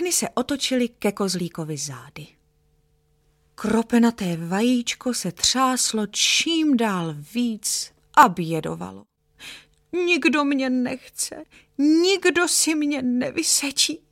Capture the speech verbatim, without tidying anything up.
všechny se otočily ke kozlíkovi zády. Kropenaté vajíčko se třáslo čím dál víc a bědovalo. Nikdo mě nechce, nikdo si mě nevysečí.